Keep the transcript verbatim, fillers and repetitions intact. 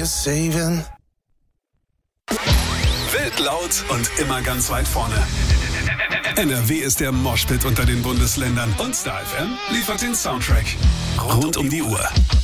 you're saving. Wild, laut und immer ganz weit vorne. N R W ist der Moshpit unter den Bundesländern und Star F M liefert den Soundtrack rund um die Uhr.